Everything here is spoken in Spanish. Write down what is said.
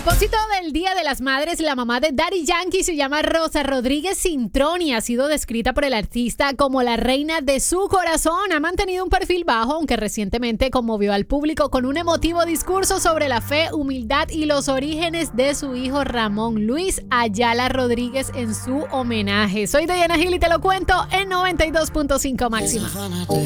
propósito del Día de las Madres, la mamá de Daddy Yankee se llama Rosa Rodríguez Cintrón, ha sido descrita por el artista como la reina de su corazón. Ha mantenido un perfil bajo, aunque recientemente conmovió al público con un emotivo discurso sobre la fe, humildad y los orígenes de su hijo Ramón Luis Ayala Rodríguez en su homenaje. Soy Diana Gil y te lo cuento en 92.5 máxima.